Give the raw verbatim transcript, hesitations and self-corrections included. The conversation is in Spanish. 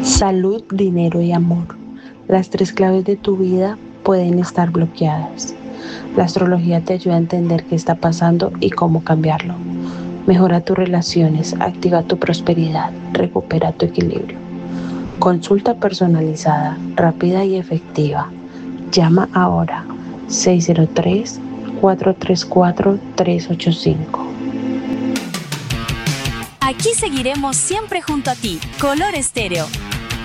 Salud, dinero y amor. Las tres claves de tu vida pueden estar bloqueadas. La astrología te ayuda a entender qué está pasando y cómo cambiarlo. Mejora tus relaciones, activa tu prosperidad, recupera tu equilibrio. Consulta personalizada, rápida y efectiva. Llama ahora seis cero tres, cuatro tres cuatro, tres ocho cinco. Aquí seguiremos siempre junto a ti. Color Estéreo.